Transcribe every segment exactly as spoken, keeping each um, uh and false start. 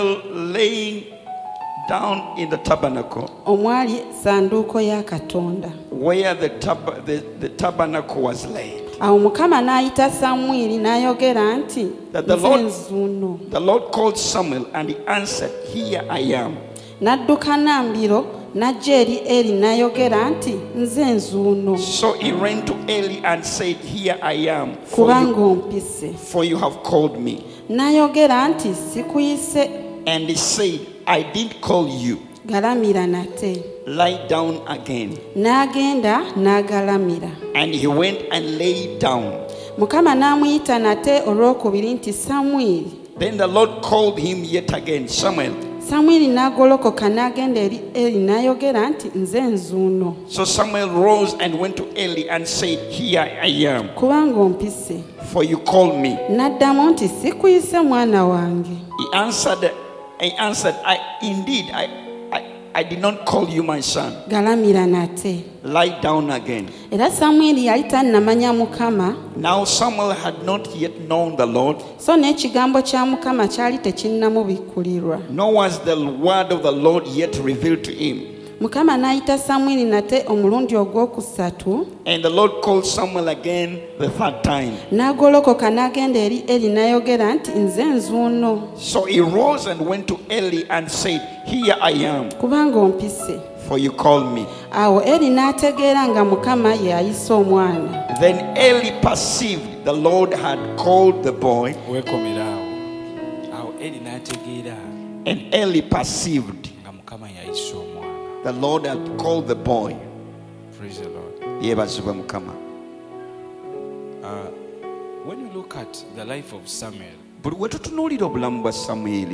laying down in the tabernacle, omwali sanduuko ya Katonda, where the, tab- the, the tabernacle was laid. awo Mukama n'ayita Samwiri n'ayogera nti That the nze Lord, nzuuno. the Lord called Samuel and he answered, "Here I am." N'adduka Nambiro n'ajja eri Eri n'ayogera nti nze nzuuno, So he ran to Eli and said, "Here I am, for kubanga you, ompise. for you have called me." N'ayogera nti sikuyise, And he said, "I didn't call you. galamira nate. Lie down again." N'agenda n'agalamira. And he went and lay down. Mukama n'amuyita nate olwokubiri nti Samwiri. Then the Lord called him yet again, "Samuel." Samwiri n'agolokoka n'agenda eri Eri n'ayogera nti nze nzuuno, So Samuel rose and went to Eli and said, "Here I am, kubanga ompise. for you called me." N'addamu nti sikuyise mwana wange. He answered, he answered, I indeed, I, I, I did not call you my son. Galamira nate. Lie down again. Era Samwiri yali tannamanya Mukama, Now Samuel had not yet known the Lord, so n'ekigambo kya Mukama kyali tekinnamubikkulirwa. nor was the word of the Lord yet revealed to him. Mukama n'ayita Samwiri nate omulundi ogwokusatu, And the Lord called Samuel again the third time. n'agolokoka n'agenda eri Eri n'ayogera nti nze nzuuno, So he rose and went to Eli and said, "Here I am, kubanga ompise. for you called me." Awo Eri n'ategeera nga Mukama ye ayisa omwana. Then Eli perceived the Lord had called the boy, weekomera awo awo eri n'ategeera and Eli perceived nga Mukama yayisa omwana. the Lord had called the boy. Praise the Lord. Yebazibwe Mukama. Uh, when you look at the life of Samuel, Buli we tutunuulira obulamu bwa Samwiri,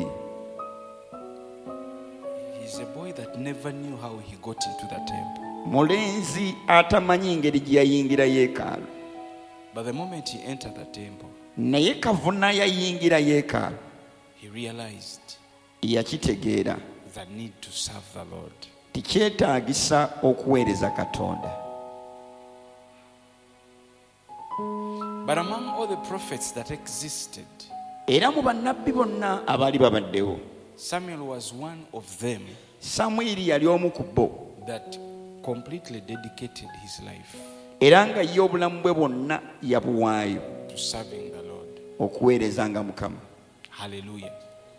he's a boy that never knew how he got into the temple. mulenzi atamanyi ngeri gye yayingira yeekaalu, But the moment he entered the temple, naye kavuna yayingira yeekaalu he realized yakitegeera the need to serve the Lord. tikyetaagisa okuweereza Katonda. But among all the prophets that existed, Era mu bannabbi bonna abaali babaddewo, Samuel was one of them Samwiri yali omu ku bo, that completely dedicated his life era nga ye obulamu bwe bwonna yabuwaayo to serving the Lord. okuweerezanga Mukama. Hallelujah.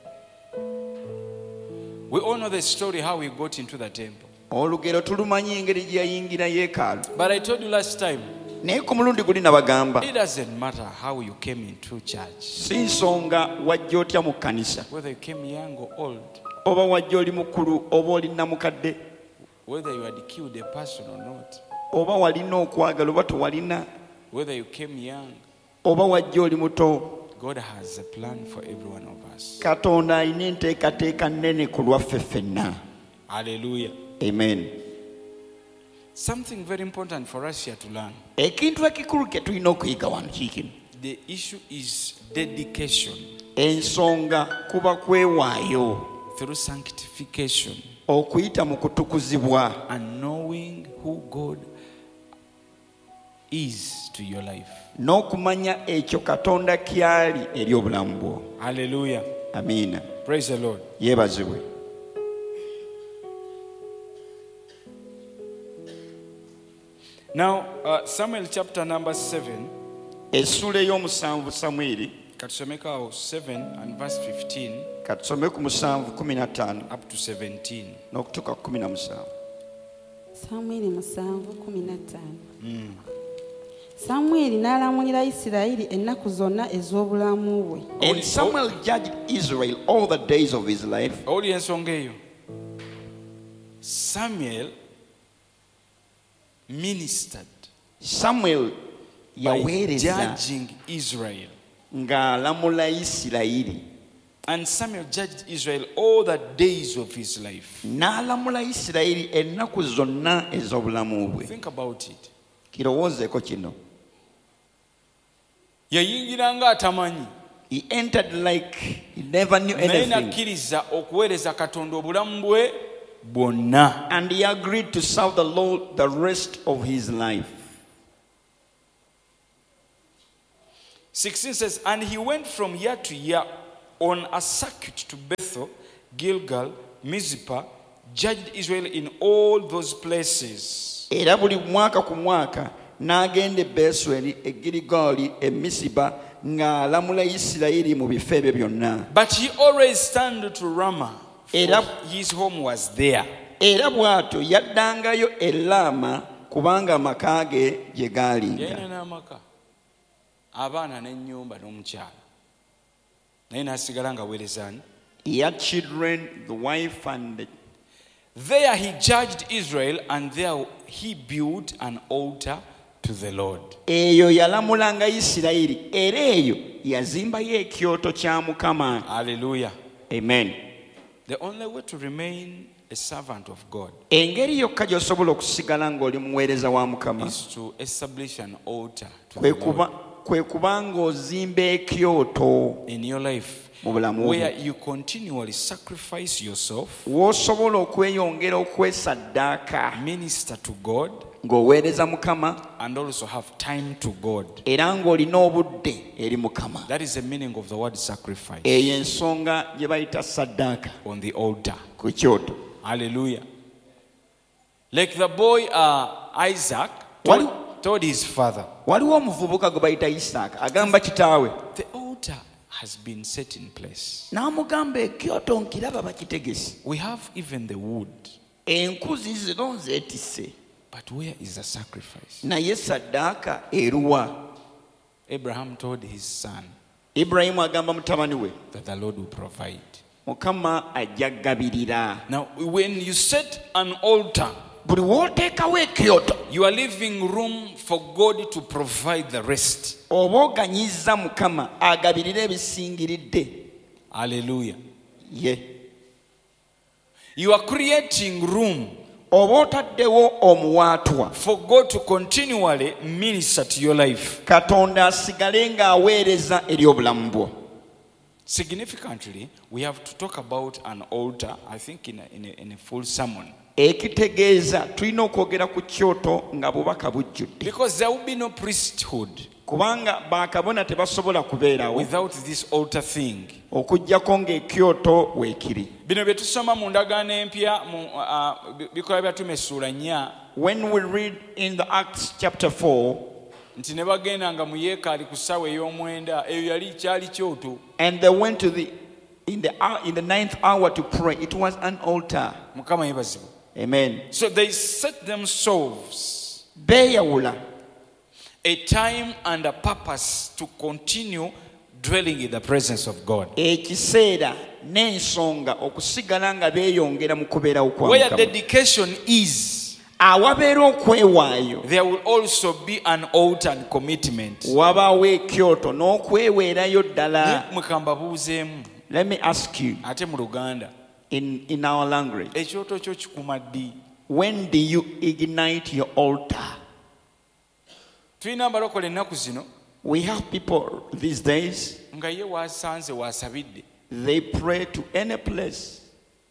We all know the story how he got into the temple. Olugero tulumanyi engeri gye yayingira yeekaalu, But I told you last time, naye ku mulundi guli nabagamba it doesn't matter how you came into church, si nsonga wajja otya mu kkanisa, whether you came young or old, oba wajja oli mukulu oba oli namukadde, whether you had killed a person or not, oba walina okwagala oba tewalina, whether you came young, oba wajja oli muto, God has a plan for every one of us. Katonda alina enteekateeka nnene ku lwaffe ffenna. Hallelujah. Amen. Something very important for us here to learn. Ekintu ekikulu kye tulina okuyiga wano kiikino. The issue is dedication Ensonga kuba kwewaayo, through sanctification okuyita mu kutukuzibwa and knowing who God is to your life. n'okumanya ekyo Katonda kyali eri obulamu bwo. Hallelujah. Amiina. Praise the Lord. Yeebazibwe. Now, uh, Samuel chapter number seven. Essula ey'omusanvu Samwiri, Katusomeka seven and verse fifteen katusome ku musanvu kumi na ttaano up to seventeen. n'okutuuka ku kumi na musanvu. Samwiri musanvu kumi na ttaano. Samwiri n'alamulira Isirayiri ennaku zonna ez'obulamu bwe. And Samuel judged Israel all the days of his life. Owulira ensonga eyo. Samuel ministered Samuel by yaweereza judging Israel. ng'alamula Isirayiri, And Samuel judged Israel all the days of his life. n'alamula Isirayiri ennaku zonna ez'obulamu bwe. Think about it. Kirowoozeeko kino. Yayingiranga atamanyi. He entered like he never knew Naye anything. nakkiriza okuweereza Katonda obulamu bwe bwonna. And he agreed to serve the Lord the rest of his life. sixteen says, and he went from year to year on a circuit to Bethel, Gilgal, Mizpah, judged Israel in all those places. Era buli mwaka ku mwaka n'agenda e Besweri, e Girigali, e Misiba ng'alamula Isirayiri mu bifo ebyo byonna. But he always turned to Ramah, for Era- his home was there. Era bw'atyo yaddangayo e Laama kubanga amaka ge gye gaalinga. Yalina n'amaka, abaana n'ennyumba n'omukyala, naye n'asigala ng'aweerezaani. He had children, the wife, and the There he judged Israel, and there he built an altar to the Lord. eyo yalamulanga Isirayiri, era eyo yazimbayo ekyoto kya Mukama. Hallelujah. Amen. The only way to remain a servant of God Engeri yokka gy'osobola okusigala ng'oli muweereza wa Mukama is to establish an altar to kwe the kuba Lord kwe kuba ng'ozimba ekyoto in your life, mu bulamu bwo, where you continually sacrifice yourself, w'osobola okweyongera okwesaddaaka minister to God, ng'oweereza Mukama and also have time to God. era ng'olina obudde eri Mukama. That is the meaning of the word sacrifice Eyo ensonga gye bayita saddaaka on the altar. ku kyoto. Hallelujah. Like the boy uh, Isaac What- told, told his father, Waliwo omuvubuka gwe bayita Isaaka agamba kitaawe, the altar has been set in place. n'amugamba ekyoto nkiraba bakitegese, We have even the wood, enkuzi zino zeetisse, but where is the sacrifice? naye saddaaka eruwa? Abraham told his son Ibulayimu agamba mutabani we, that the Lord will provide. Mukama ajja gabirira. Now, when you set an altar, Buli w'oteekawo ekyoto you are leaving room for God to provide the rest. oba oganyizza Mukama agabirira ebisingiridde. Hallelujah. Ye You are creating room oba otaddewo omuwaatwa for God to continually minister to your life. Katonda asigale ng'aweereza eri obulamu bwo. Significantly, we have to talk about an altar, I think, in a, in a, in a full sermon. Ekitegeeza tulina okwogera ku kyoto nga bubaka bujjudde, Because there will be no priesthood kubanga bakabona tebasobola kubeerawo without this altar thing. okuggyako ng'ekyoto weekiri. Bino bye tusoma mu ndagaano empya mu uh, bi- bikola bya Ttume essuula nnya, When we read in the Acts chapter four, nti ne bagendanga mu yeekaalu ku ssaawa ey'omwenda, eyo yali kyali kyoto. and they went to the in the hour, in the ninth hour to pray, it was an altar. Mukama yeebazibwe. Amen. So they set themselves Beeyawula a time and a purpose to continue dwelling in the presence of God. ekiseera n'ensonga okusigala nga beeyongera mu kubeerawo kwa Where Mukama. dedication is, Awabeera okwewaayo there will also be an altar and commitment. wabaawo ekyoto n'okweweerayo ddala. Mukamba buuzeemu Let me ask you ate mu Luganda, in, in our language, ekyoto kyo kikuma ddi? when do you ignite your altar? Tulina abalokole ennaku zino We have people these days, nga ye waasanze waasabidde, they pray to any place.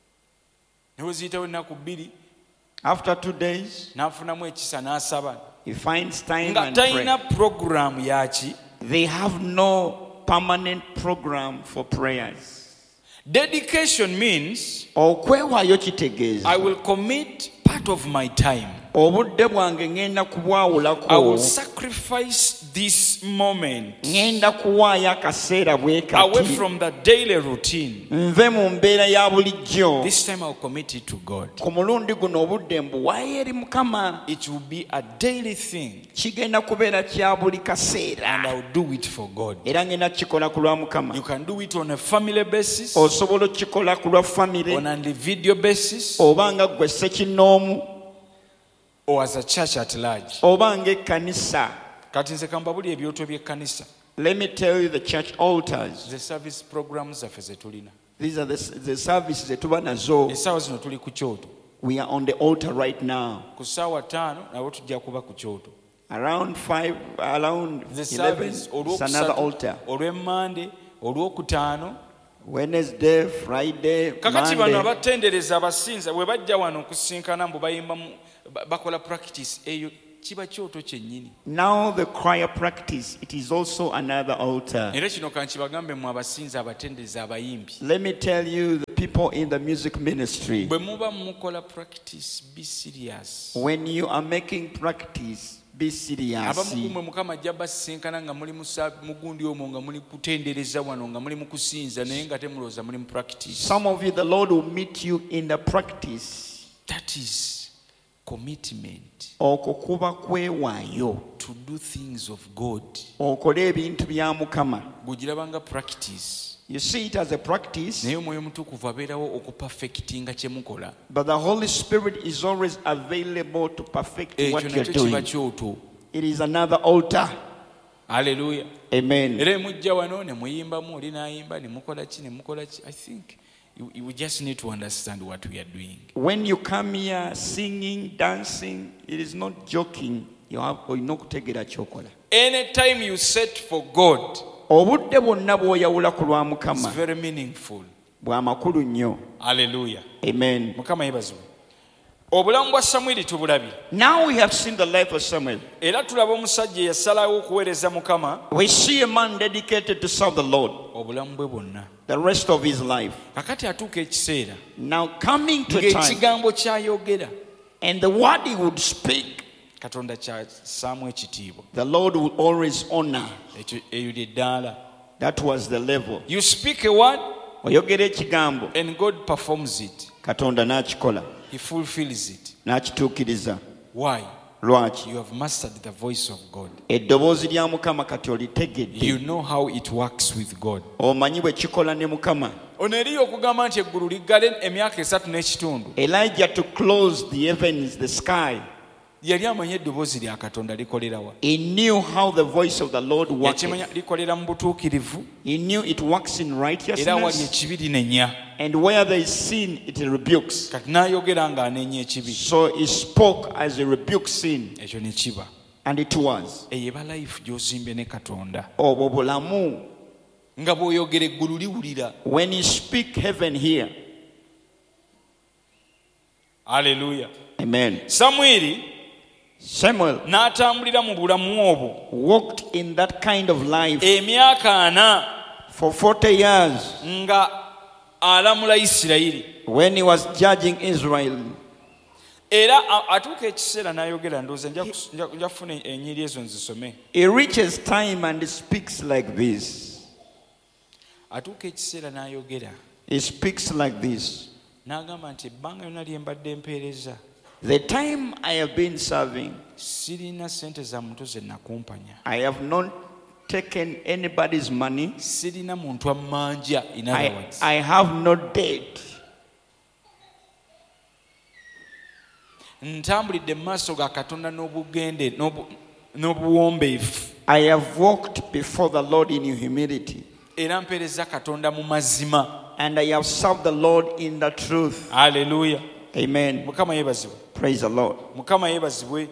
ne we ziyitawo ennaku bbiri After two days, n'afunamu ekisa n'asaba, he finds time nga and pray. talina puroguramu yaki. They have no permanent program for prayers. Dedication means Okwewaayo kitegeeza I will commit part of my time. obudde bwange ngenda I will kubwawulako, sacrifice this moment ngenda kuwaayo akaseera bwe away kati from the daily routine. nve mu mbeera ya bulijjo. This time I'll commit it to God. Ku mulundi guno obudde mbuwaayo eri Mukama. It will be a daily thing, Kigenda kubeera kya buli and kaseera I'll do it for God. era ngenda kikola ku lwa Mukama. You can do it on a family basis, Osobola okukikola ku lwa famire on an individual basis, oba nga ggwe ssekinnoomu or as a church at large. oba ng'ekkanisa. Kati nze kambabuli ebyoto by'ekkanisa, Let me tell you the church altars. the service programs zaffe ze tulina. These are the, the services that tuba nazo. Essaawa zino tuli ku kyoto. We are on the altar right now. Ku ssaawa ttaano nabo tujja kuba ku kyoto. Around five, around The eleven, service it's another olwokusatu, altar. olw'emmande, olwokutaano. Wednesday, Friday, Kakati bano Monday. abatendereza abasinza bwe bajja wano okusinkana mbu bayimba mu- ba- bakola practice eyo kiba kyoto kyennyini. Now the choir practice, it is also another altar. Era kino kankibagambe mu abasinza abatendeza abayimbi. Let me tell you, the people in the music ministry, Bwe muba mukola practice, be serious. when you are making practice, be serious. Abamu kumwe Mukama ajja basinkana nga muli mugundi omwo nga muli kutendereza wano nga muli mu kusinza naye nga temulowooza muli mu practice. Some of you, the Lord will meet you in the practice. That is commitment Okwo kuba kwewaayo to do things of God. okole ebintu bya Mukama. Bw'ogirabanga practice. You see it as a practice, Naye Omwoyo Mutukuvu abeerawo okupafekitinga kye mukola. but the Holy Spirit is always available to perfect Ekyo what you're nakyo kiba doing. kyoto. It is another altar. Hallelujah. Amen. Era mujja wano ne muyimbamu oli n'ayimba ne mukola ki ne mukola ki. I think you, you just need to understand what we are doing. When you come here singing, dancing, it is not joking. You have olina okutegeera kyokola. Anytime you set for God, Obudde bwonna bw'oyawula ku lwa it's Mukama very meaningful. bwa makulu nnyo. Hallelujah. Amen. Mukama yeebazibwe. Obulamu bwa Samwiri tubulabye. Now we have seen the life of Samuel. Era tulaba omusajja eyasalawo okuweereza Mukama We see a man dedicated to serve the Lord obulamu bwe bwonna. the rest of his life. Kakati atuuka ekiseera Now coming to a time, ng'ekigambo ky'ayogera and the word he would speak, Katonda ky'assaamu ekitiibwa. the Lord will always honor. Ekyo eyo ly'eddaala. That was the level. You speak a word Oyogera ekigambo, and God performs it. Katonda n'akikola, He fulfills it. n'akituukiriza. Why? Lwaki? You have mastered the voice of God. Eddoboozi lya Mukama kati olitegedde. You know how it works with God. Omanyi bwe kikola ne Mukama. Ono eriyo okugamba nti eggulu liggale emyaka esatu n'ekitundu. Elijah to close the heavens, the sky. Yali amanyi eddoboozi lya Katonda likolera wa. He knew how the voice of the Lord worked. Yakimanya likolera mu butuukirivu. He knew it works in Era wali righteousness, ekibi linenya. and where there is sin, it rebukes. Kati n'ayogera ng'anenya ekibi. So he spoke as he rebuked sin, Ekyo ne kiba. and it was. Eyo eba life gy'ozimbye ne Katonda. Obwo bulamu. Nga bw'oyogera eggulu liwulira. When you speak, heaven here. Hallelujah. Amen. Samwiri Samuel n'atambulira mu bulamu obwo walked in that kind of life emyaka ana for forty years nga alamula Isirayiri. when he was judging Israel. Era a- atuuka ekiseera n'ayogera ndowooza nja kus- nja- nja kufuna ennyiri ezo nzisome. He reaches time and he speaks like this. Atuuka ekiseera n'ayogera He speaks like this. n'agamba nti ebbanga lyonna lye mbadde mpeereza The time I have been serving, sirina ssente za muntu ze nakumpanya, I have not taken anybody's money. sirina muntu ammanja. In other I, words, I have no debt. ntambulidde mu maaso ga Katonda n'obugende n'obu- n'obuwombeefu I have walked before the Lord in humility. era mpeereza Katonda mu mazima. And I have served the Lord in the truth. Haleluya. Amen. Mukama yeebazibwe. Praise the Lord. Mukama yeebazibwe.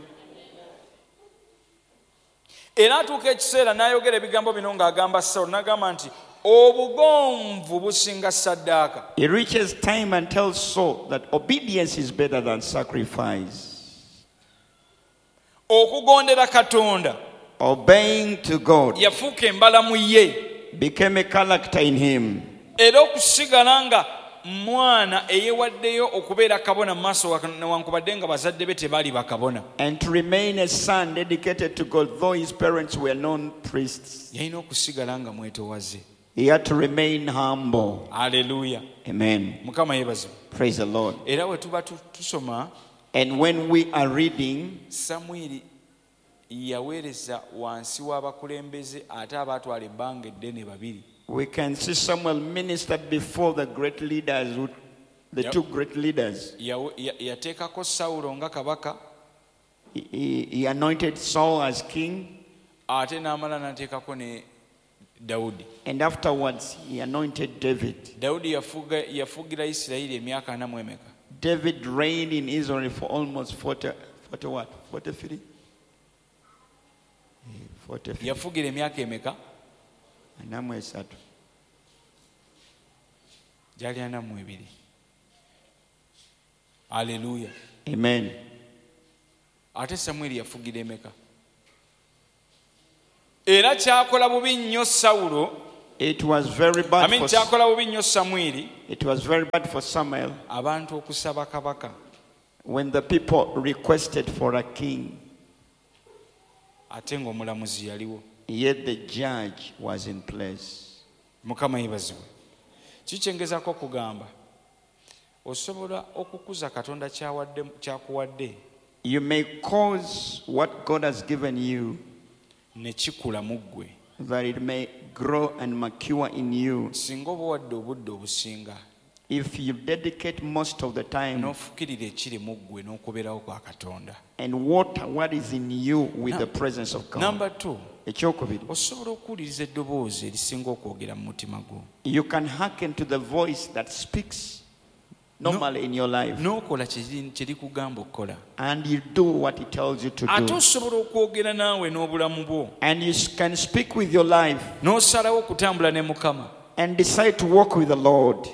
Era atuuka ekiseera n'ayogera ebigambo bino ng'agamba Sawulo n'agamba nti obugonvu businga ssaddaaka. He reaches time and tells Saul that obedience is better than sacrifice. Okugondera Katonda Obeying to God yafuuka embalamu ye. became a character in him. Era okusigala nga mwana eyeewaddeyo okubeera kabona mu maaso newankubadde nga bazadde be tebaali bakabona. And to remain a son dedicated to God, though his parents were non priests. Yalina okusigala nga mwetowaze. He had to remain humble. Haleluya. Amen. Mukama yeebazibwe. Praise the Lord. Era we tuba tu- tusoma And when we are reading, Samwiri yaweereza wansi w'abakulembeze ate abaatwala ebbanga eddene babiri. we can see Samuel ministered before the great leaders, who- the Yep. two great leaders. Yawe- ya- yateekako Sawulo nga kabaka He, he- he anointed Saul as king, ate n'amala n'ateekako ne Dawudi. and afterwards he anointed David. Dawudi yafuga yafugira Isirayiri emyaka ana mu emeka. David reigned in Israel for almost forty, forty what? forty-three? Eh, forty-three. Yafugira emyaka emeka? ana mu esatu. Gyali ana mu ebiri. Haleluya. Amen. ate Samwiri yafugira emeka? Era kyakola bubi nnyo Sawulo. It was very bad I mean, for kyakola bubi nnyo Samwiri. It was very bad for Samuel Abantu okusaba kabaka. when the people requested for a king, Ate ng'omulamuzi yaliwo. yet the judge was in place. Mukama yeebazibwe. Kikyengezako kugamba osobola okukuza Katonda kyawadde kyakuwadde You may cause what God has given you ne kikula mu ggwe that it may grow and mature in you singa oba wadde obudde obusinga if you dedicate most of the time n'ofukirira ekiri mu ggwe n'okubeerawo kwa Katonda. and water what is in you with the presence of God. Number two, Ekyokubiri, osobola okuwuliriza eddoboozi erisinga okwogera mu mutima gwo you can hearken to the voice that speaks normally in your life n'okola kye likugamba okukola. and you do what it tells you to Ate do. osobola okwogera naawe n'obulamu bwo And you s- can speak with your life n'osalawo okutambula ne Mukama. and decide to walk with the Lord.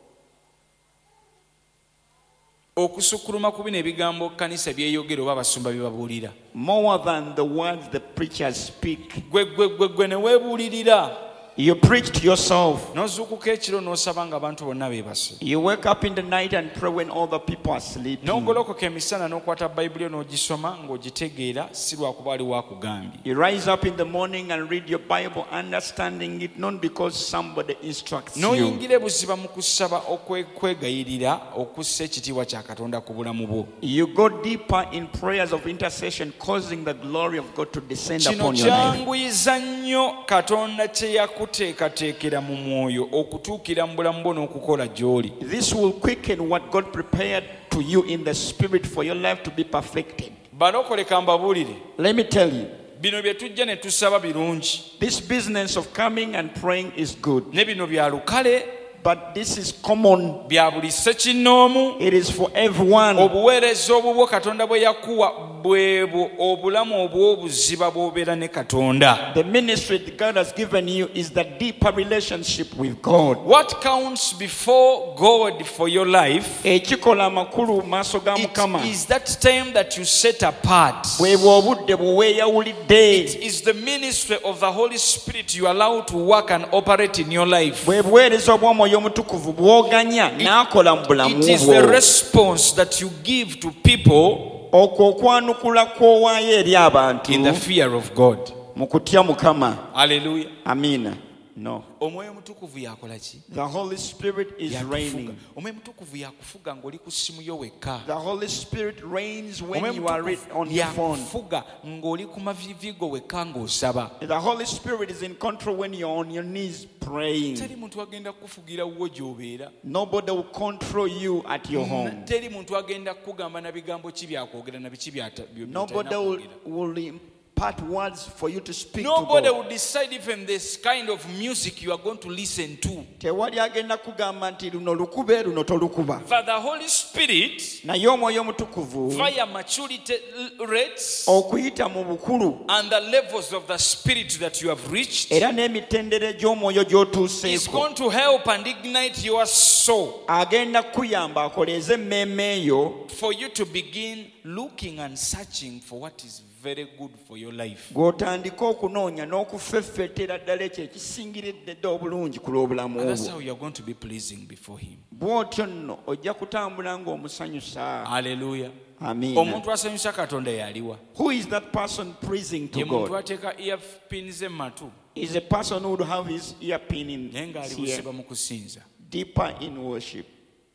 Okusukkuluma ku bino ebigambo kkanisa byeyogera oba abasumba bye babuulira. More than the words the preachers speak. Gwe gwe gwe gwe ne weebuulirira. You preach to yourself. N'ozuukuka ekiro n'osaba ng'abantu bonna beebase. You wake up in the night and pray when all the people are sleeping. N'ogolokoka emisana n'okwata Bayibuli n'ogisoma ng'ogitegeera si lwakuba aliwo akugambye. You rise up in the morning and read your Bible, understanding it not because somebody instructs you. N'oyingira ebuziba mu kusaba okwegayirira okussa ekitiibwa kya Katonda ku bulamu bwo. You go deeper in prayers of intercession, causing the glory of God to descend Kino upon your life. kyanguyiza nnyo Katonda kye yakuteekateekera mu mwoyo okutuukira mu bulamu bwo n'okukola gy'oli. This will quicken what God prepared to you in the spirit for your life to be perfected. Balokole ka mbabuulire. Let me tell you, Bino bye tujja ne tusaba birungi. this business of coming and praying is good, Ne bino bya lukale, but this is common. bya buli ssekinnoomu. It is for everyone. Obuweereza obubwo Katonda bwe yakuwa bwebwo obulamu obw'obuziba bw'obeera ne Katonda. The ministry that God has given you is the deeper relationship with God. What counts before God for your life, Ekikola amakulu mu maaso ga it Mukama is that time that you set apart. bwebwa obudde bwe weeyawulidde, It is the ministry of the Holy Spirit you allow to work and operate in your life. bwe buweereza obw'Omwoyo Omutukuvu bw'oganya n'akola mu bulamu It is bwo. the response that you give to people Okwo okwanukula kw'owaayo eri abantu in the fear of God. mu kutya Mukama. Hallelujah. Amiina. No. Omwoyo Omutukuvu yakola ki? The Holy Spirit is Yakufuga. reigning. Omwoyo Omutukuvu yakufuga ng'oli ku ssimu yo wekka. The Holy Spirit reigns when Omwoyo you are re- Omutukuvu on your phone. yakufuga ng'oli ku mavivi go wekka ng'osaba. The Holy Spirit is in control when you're on your knees praying. Teri muntu agenda kufugira wo gy'obeera. Nobody will control you at your home. Teri muntu agenda kugamba na bigambo ki byakwogera na biki byata- byo- Nobody by'otalina will, kwogera. will impart words for you to speak Nobody to God. will decide even this kind of music you are going to listen to. Tewali agenda kugamba nti luno lukube luno tolukuba. For the Holy Spirit, Naye Omwoyo Omutukuvu via maturity rates okuyita mu bukulu and the levels of the Spirit that you have reached, era n'emitendera gy'omwoyo is gy'otuuseeko going to help and ignite your soul agenda kuyamba akoleeze emmeeme eyo for you to begin looking and searching for what is very good for your life. gw'otandika okunoonya n'okufeffeetera ddala ekyo ekisingiridde dda obulungi ku lw'obulamu And that's bwo. how you are going to be pleasing before Him. Bw'otyo nno ojja kutambula ng'omusanyusa. Hallelujah. Amiina. Omuntu asanyusa Katonda yaliwa. Who is that person pleasing to Ye muntu God? ateeka earpins e matu Is a person who would have his earpin in naye ng'ali here, busiba mu kusinza. deeper in worship.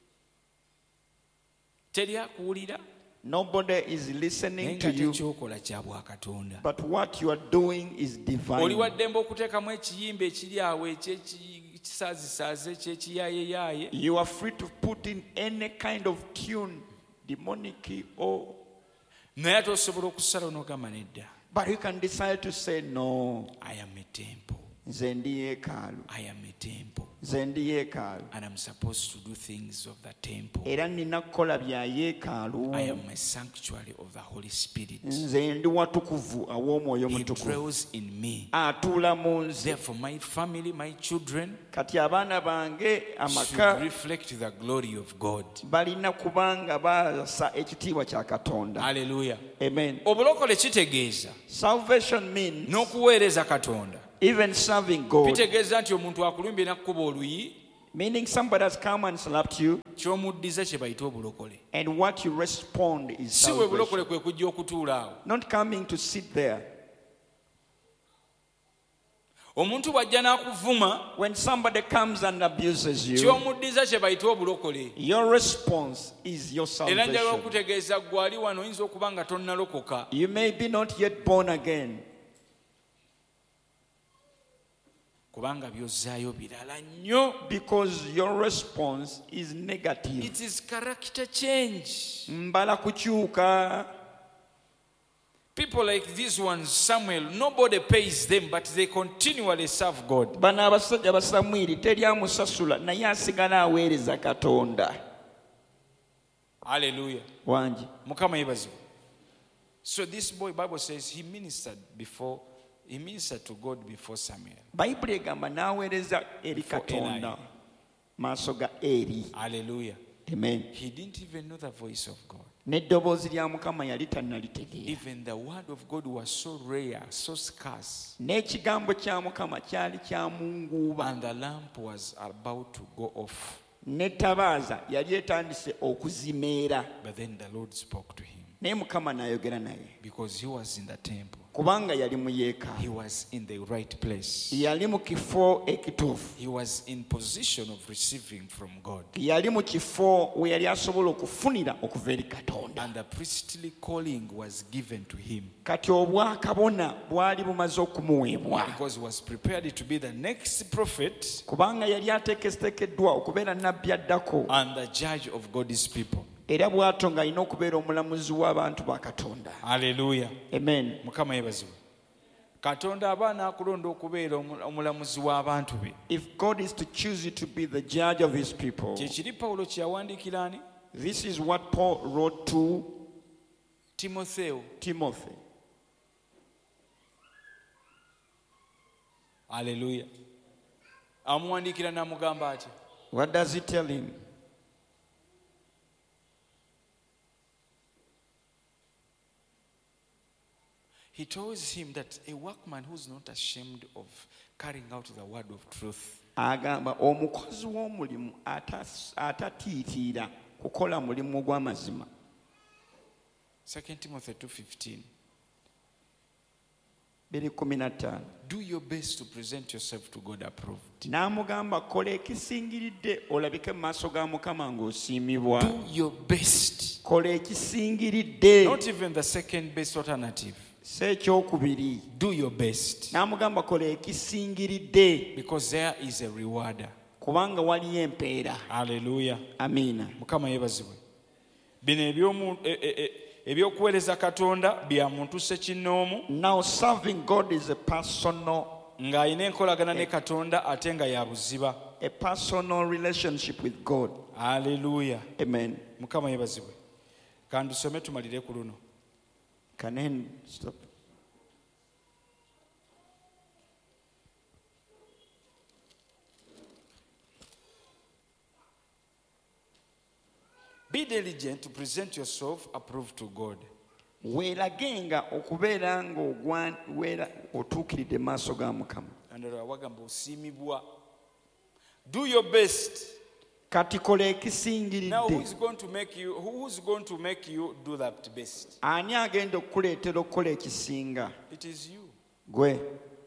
Teri akuwulira Nobody is naye listening nga to you, tekyokola kya bwakatonda. but what you are doing is Oli divine. waddembe okuteekamu ekiyimba ekiri awo ekyekisaazisaaze ekyekiyaayeyaaye. You are free to put in any kind of tune, demonic or, Naye ate osobola okusala n'ogamba nedda. but you can decide to say no. I am a temple. nze ndi yeekaalu, I am a temple. nze ndi yeekaalu, And I'm supposed to do things of the temple. era nina kukola bya yeekaalu. I am a sanctuary of the Holy Spirit. Nze ndi watukuvu aw'omwoyo He mutukuvu, dwells in me. atuula mu nze. Therefore, my family, my children Kati abaana bange should amaka reflect the glory of God. balina kubanga baasa ekitiibwa kya Katonda. Hallelujah. Amen. Obulokole kitegeeza Salvation means n'okuweereza Katonda. even serving God, Kitegeeza nti omuntu akulumbye n'akkuba oluyi meaning somebody has come and slapped you, ky'omuddiza kye bayita obulokole. and what you respond is Si bwe bulokole salvation. kwe kujja okutuula awo. Not coming to sit there. Omuntu bw'ajja n'akuvuma When somebody comes and abuses you, ky'omuddiza kye bayita obulokole. your response is your Era njagala salvation. okutegeeza ggwe ali wano oyinza okuba nga tonnalokoka. You may be not yet born again, Kubanga by'ozzaayo birala nnyo. because your response is negative. It is character change. Mbala kukyuka. People like these ones, Samuel, nobody pays them, but they continually serve God. Bano abasajja ba Samwiri teri amusasula naye asigala aweereza Katonda. Hallelujah. Wangi. Mukama yeebazibwe. So this boy, Bible says, he ministered before, he ministered to God before Samuel. Bayibuli egamba n'aweereza eri For Katonda Eli. maaso ga Eri. Hallelujah. Amen. He didn't even know the voice of God. N'eddoboozi lya Mukama yali tannalitegeera. Even the word of God was so rare, so scarce, N'ekigambo kya Mukama kyali kya munguuba. and the lamp was about to go off. N'ettabaaza yali etandise okuzimeera. But then the Lord spoke to him Naye Mukama n'ayogera naye. because he was in the temple. Kubanga yali mu yeekaalu. He was in the right place. Yali mu kifo ekituufu. He was in position of receiving from God. Yali mu kifo we yali asobola okufunira okuva eri Katonda. And the priestly calling was given to him Kati obwakabona bwali bumaze okumuweebwa. because he was prepared to be the next prophet Kubanga yali ateeketeekeddwa okubeera nnabbi addako. and the judge of God's people. Era bw'atyo ng'alina okubeera omulamuzi w'abantu ba Katonda. Hallelujah. Amen. Mukama yeebazibwe. Katonda aba n'akulonda okubeera omu- omulamuzi w'abantu be. If God is to choose you to be the judge of his people, Kyekiri Pawulo kye yawandiikira ani? this is what Paul wrote to Timotheo. Timothy. Hallelujah. Amuwandiikira n'amugamba atya? What does he tell him? He tells him that a workman who's not ashamed of carrying out the word of truth Agamba omukozi w'omulimu atas- atatiitiira kukola mulimu gw'amazima. Second Timothy two fifteen. biri kumi na ttaano. Do your best to present yourself to God approved. N'amugamba kola ekisingiridde olabike mu maaso ga Mukama ng'osiimibwa. Do your best. Kola ekisingiridde. Not even the second best alternative. Si ekyokubiri. Do your best. N'amugamba kola ekisingiridde Because there is a rewarder. kubanga waliyo empeera. Hallelujah. Amiina. Mukama yeebazibwe. Bino ebyomu e- e- e- ebyokuweereza Katonda bya muntu ssekinnoomu Now serving God is a personal ng'alina enkolagana ne Katonda ate nga ya buziba. a personal relationship with God. Hallelujah. Amen. Mukama yeebazibwe. Kandusome tumalire ku luno. Can I stop? Be diligent to present yourself approved to God. Weeragenga okubeera ng'ogwa weera otuukiridde mu maaso ga Mukama. Andala wagamba osiimibwa. Do your best. Kati kola Now who ekisingiridde. is going to make you who is going to make you do that best? Ani agenda okukuleetera okukola ekisinga? It is you. Gwe.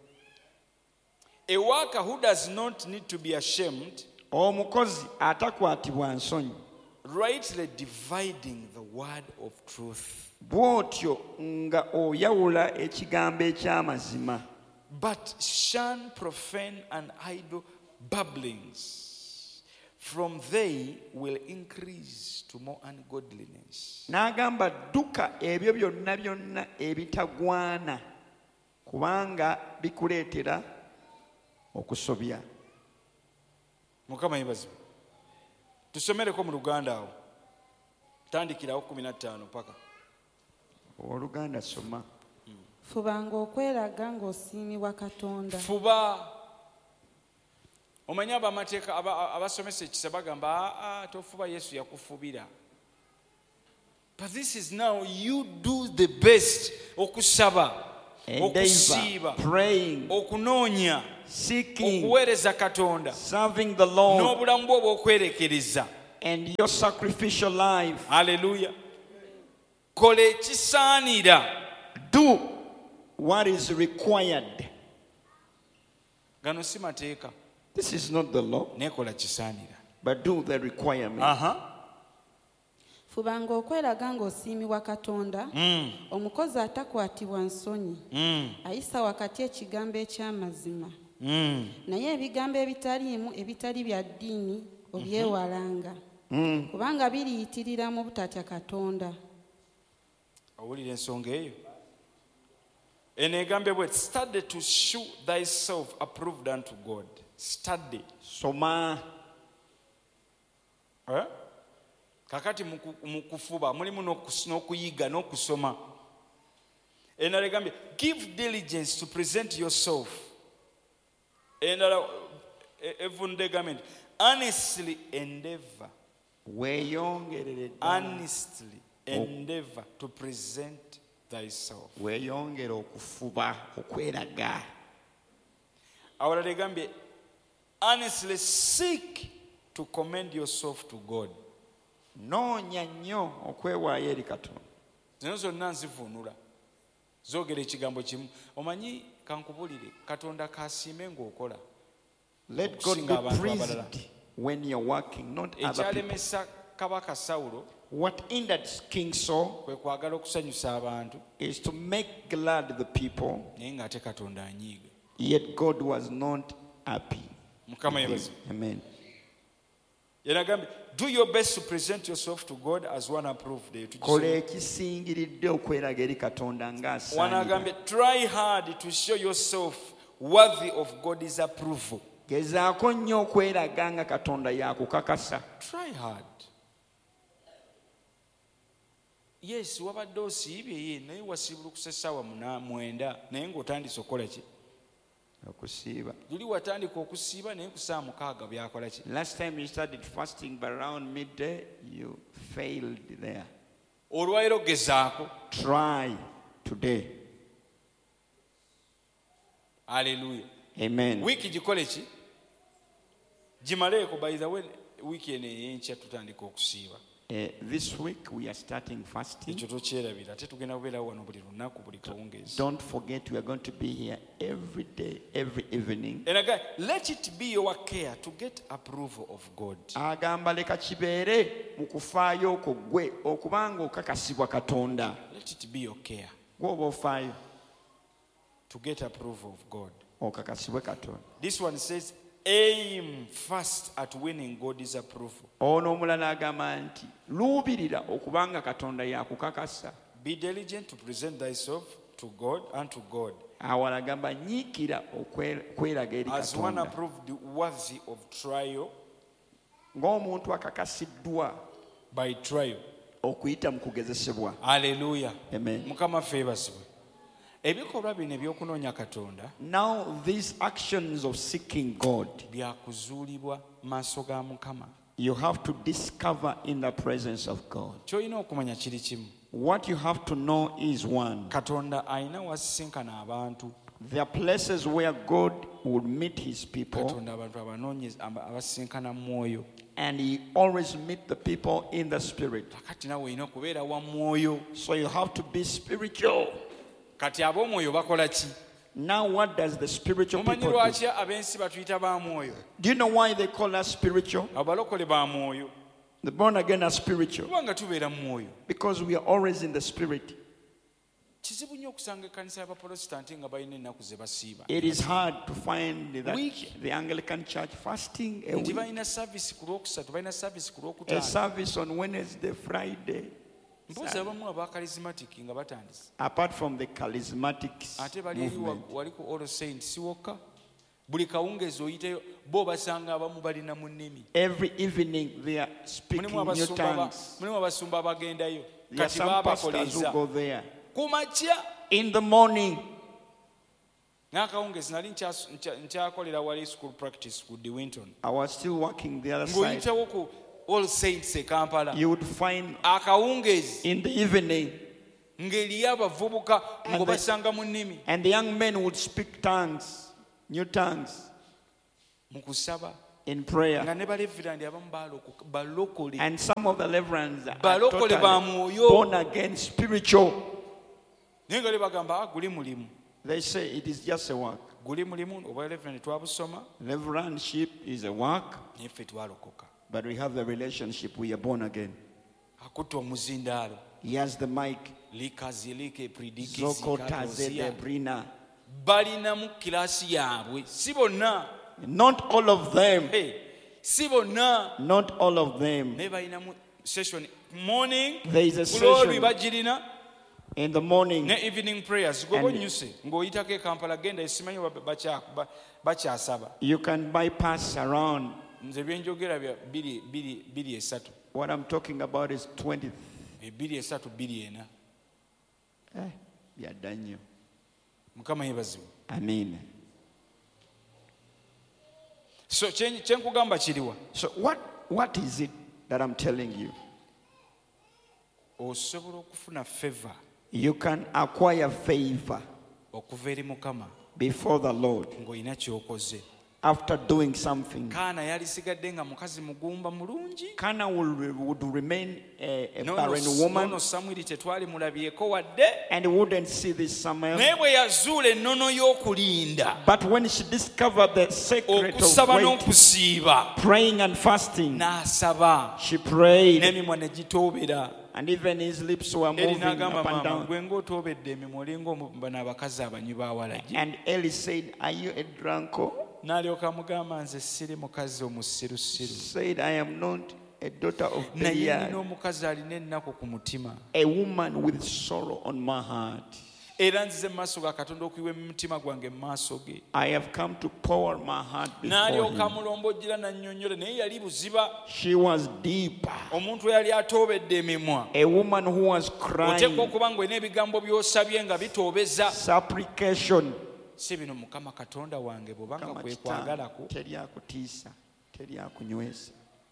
A worker who does not need to be ashamed, Omukozi atakwatibwa nsonyi. rightly dividing the word of truth. Bw'otyo nga oyawula ekigambo eky'amazima. But shun profane and idle babblings, from they will increase to more ungodliness. N'agamba dduka ebyo byonna byonna ebitagwana kubanga bikuleetera okusobya. Mukama yebazibwe. Tusomereko mu Luganda awo. Tandikirawo kumi na ttaano paka. Oluganda soma. Fubanga okweraga ng'osiimibwa Katonda. Fuba. Omanya abamateeka abasomesa ekisa bagamba aa tofuba Yesu yakufubira. But this is now you do the best okusaba, okusiiba, praying, okunoonya, seeking, okuweereza Katonda, serving the Lord, n'obulamu bwo obw'okwerekereza. and your sacrificial life. Hallelujah. Kola ekisaanira. Do what is required. Gano si mateeka. This is not the law, Nekola kisaanira. but do the requirement. Aha. Fubanga okweraga ng'osiimibwa Katonda, Mm. omukozi atakwatibwa nsonyi, Mm. ayisa wakati ekigambo eky'amazima. Mm. Naye ebigambo ebitaliimu ebitali bya ddiini obyewalanga, Mm. kubanga biriyitirira mu butatya Katonda. Owulira ensonga eyo? Eno egambe bwe study to show thyself approved unto God. Study. Soma. Eh? Kakati mu kufuba mulimu n'okuyiga n'okusoma. Endala egambye give diligence to present yourself. Endala evunde egambye honestly endeavor. Weeyongerere ddala. Honestly endeavor to present thyself. Weeyongere okufuba okweraga. Awalala egambye honestly seek to commend yourself to God. Noonya nnyo okwewaayo eri Katonda. Zino zonna nzivunula. Zoogera ekigambo kimu. Omanyi kankubulire Katonda kasiime ng'okola. Let God Okusinga be abantu praised abalala. when you're working, not other people. Ekyalemesa Kabaka Sawulo What hindered King Saul kwe kwagala okusanyusa abantu is to make glad the people, naye ng'ate Katonda anyiiga. yet God was not happy. Mukama yebaze. Amen. Yenagambye do your best to present yourself to God as one approved. Kola ekisingiridde okweraga eri Katonda ng'asaanira. Wanagambye try hard to show yourself worthy of God's approval. Gezaako nnyo okweraga nga Katonda yakukakasa. Try hard. Yes, wabadde osiibye ye naye wasiibulukusa essaawa mwenda naye ng'otandise okola ki? Okusiiba. Luli watandika okusiiba naye ku ssaawa mukaaga byakola ki? Last time you started fasting, but around midday you failed there. Olwaleero gezaako. Try today. Hallelujah. Amen. Wiiki gikole ki? Gimaleeko by the way wiiki eno ey'enkya tutandika okusiiba. Uh, this week we are starting fasting. Ekyo tokyerabira ate tugenda kubeerawo wano buli lunaku buli kawungeezi. Don't forget we are going to be here every day, every evening. And again, let it be your care to get approval of God. Agamba leka kibeere mu kufaayo okwo ggwe okubanga okakasibwa Katonda. Let it be your care Gw'oba ofaayo to get approval of God. okakasibwe Katonda. This one says aim first at winning God's approval. Ono omulala agamba nti luubirira okubanga Katonda yakukakasa. Be diligent to present thyself to God and to God Awala agamba nyiikira okweraga eri as one Katonda approved worthy of trial ng'omuntu akakasiddwa by trial. okuyita mu kugezesebwa. Hallelujah. Amen. Mukama feebazibwe. Ebikolwa bino ebyokunoonya Katonda Now these actions of seeking God, byakuzuulibwa maaso ga Mukama. you have to discover in the presence of God. Ky'olina okumanya kiri kimu. What you have to know is one. Katonda alina wasisinkana abantu. There are places where God will meet his people, Katonda abantu abanoonyeza aba- abasisinkana mu mwoyo. and he always meet the people in the spirit. Kati nawe olina okubeera wa mwoyo. So you have to be spiritual. Kati ab'omwoyo bakola ki? Now what does the spiritual Mumanyi people do? lwaki ab'ensi batuyita ba mwoyo? Do you know why they call us spiritual? Abalokole ba mwoyo. The born again are spiritual Kubanga tubeera mu mwoyo. because we are always in the spirit. Kizibu nnyo okusanga ekkanisa y'Abaprotestanti nga balina ennaku ze basiiba. It is hard to find that Week. the Anglican Church fasting a Nti week, balina service ku lwokusatu, balina service ku a lwokutaano. service on Wednesday, Friday. Mbuuza abamu aba charismatic nga batandise. Apart from the charismatics Ate bali eri wa- movement, wali ku All Saints wokka. buli kawungeezi oyiteyo bo basanga abamu balina mu nnimi. Every evening they are speaking new tongues. Mulimu abasumba abagendayo There are kati some pastors who baabakoleeza go there. ku makya. In the morning, n'akawungeezi nali nkya- nkya- nkyakolera wali school practice ku Dewinton I was still working the other side. ng'oyitawo ku All Saints e Kampala You would find akawungeezi in the evening, ng'eriyo abavubuka And ngo the- basanga mu nnimi and the young men would speak tongues, new tongues, mu kusaba in prayer. nga ne balevirandi abamu balokoka- balokole And some of the reverends are balokole ba totally mwoyo born again, spiritual. naye nga le bagamba "Ah, guli mulimu They say it is just a work. guli mulimu obwa reverend twabusoma Reverendship is a work, naye ffe twalokoka but we have the relationship. We are born again. akutta omuzindaalo He has the mic. likazilike Zoko Tazede pridikizikatozia Brina. balinamu kiraasi yaabwe si bonna Not all of them. Hey, si bonna Not all of them. naye balinamu session morning There is a ku lwolwi session bagirina in the morning. ne evening prayers goba And- onyuse ng'oyitako e Kampala genda esimanyi oba bakya- ba- bakyasaba You can bypass around. nze byenjogera bya bbiri bbiri- bbiri esatu What I'm talking about is twenty. ebbiri esatu bbiri ena Eh, yeah, Daniel. mukama yebazibu I mean. so kye kye nkugamba kiriwa So what what is it that I'm telling you? osobola okufuna favor You can acquire favor okuva eri mukama before the Lord ng'olina ky'okoze. after doing something. Kaana yalisigadde nga mukazi mugumba mulungi. Kana would, would remain a, a Nono- barren woman, nono Samwiri tetwali mulabyeko wadde. and wouldn't see this Samuel. Naye bwe yazuula ennono y'okulinda But when she discovered the secret of okusaba wait, n'okusiiba praying and fasting, n'asaba she prayed, n'emimwa ne gitoobera. and even his lips were Eri moving n'agamba up and maama down. gwe ng'otoobedde emimwa olinga omu- bano abakazi abanywi ba walagi. And Eli said, "Are you a drunkard?" N'alyoka amugamba nze siri mukazi omusirusiru. Said, "I am not a daughter of Naye nina Belial, omukazi alina ennaku ku mutima. a woman with sorrow on my heart. Era nzize mu maaso ga Katonda okuyiwa emitima gwange mu maaso ge." I have come to pour my heart before N'alyoka him." amulombojjera n'annyonnyola naye yali buziba. She was deep, Omuntu eyali atoobedde emimwa. a woman who was Oteekwa crying, okuba ng'olina ebigambo by'osabye nga bitoobeza. supplication. Si bino Mukama Katonda wange bw'obanga Kama kwe kitanda, kwagalako. teri akutiisa, teri akunywesa.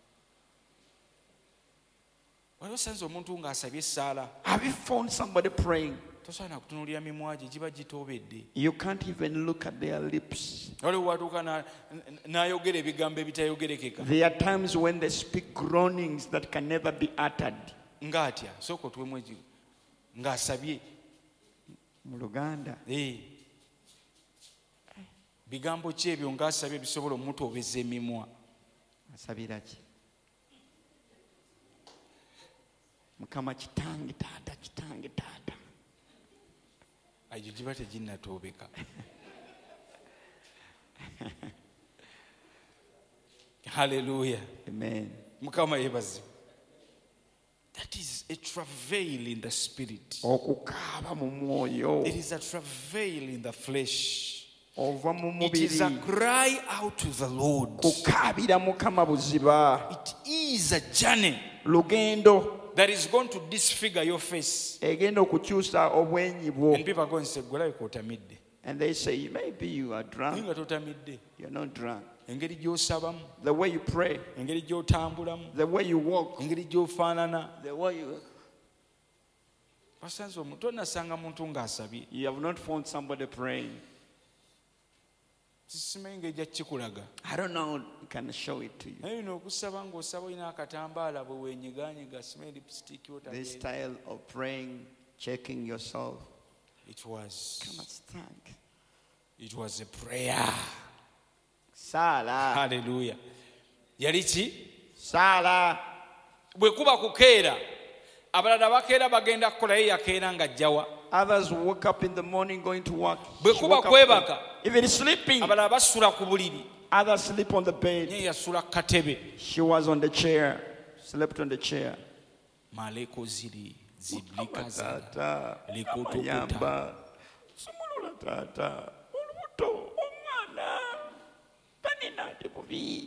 Waliwo osanze omuntu ng'asabye essaala. Have you found somebody praying? Tosaana kutunuulira mimwa gye giba gitoobedde. You can't even look at their lips. Waliwo watuuka na- n'ayogera ebigambo ebitayogerekeka. There are times when they speak groanings that can never be uttered. Ng'atya sooka otuwemu egi ng'asabye. Mu Luganda, Eh. Bigambo ki ebyo ng'asabye bisobola omutoobeza emimwa? asabira ki? Mukama kitange taata, kitange taata. Egyo giba teginnatoobeka. Hallelujah. Amen. Mukama yeebazibwe. That is a travail in the spirit. Okukaaba mu mwoyo, It is a travail in the flesh. ova mu It is a mubiri, cry out to the Lord. kukaabira Mukama buziba. It is a journey Lugendo that is going to disfigure your face. egenda okukyusa obwenyi bwo. And people are going to say, "Gwelabika otamidde." And they say, maybe you are Naye drunk. nga totamidde. You're not drunk. Engeri gy'osabamu, The way you pray, engeri gy'otambulamu, the way you walk, engeri gy'ofaanana. the way you... Basanze omuntu onnasanga muntu ng'asabye. You have not found somebody praying. Simanyi ng'ejja kukikulaga. I don't know, I can show it to you. Naye bino okusaba ng'osaba olina akatambaala bwe weenyigaanyiga simanyi lipstick This otabeera. style of praying, checking yourself. It was, Come on, stand. it was a prayer. Sala. Hallelujah. Yali ki? Sala. Bwe kuba kukeera, abalala bakeera bagenda kukola ye yakeera ng'ajjawa. Others woke up in the morning going to work. Bwe She kuba woke up kwebaka, even sleeping. abalala basula ku buliri. Others sleep on the bed. Ye yasula ku katebe. She was on the chair. Slept on the chair. Maleko ziri, ziblika zira, Tata, likutukuta. amayamba. Sumulula tata. Olubuto, omwana. be.